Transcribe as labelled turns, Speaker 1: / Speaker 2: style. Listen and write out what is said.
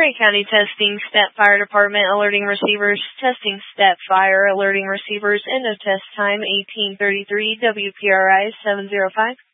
Speaker 1: Gray County Testing, Stat Fire Department alerting receivers. Testing Stat Fire alerting receivers. End of test time 1833 WPRI 705.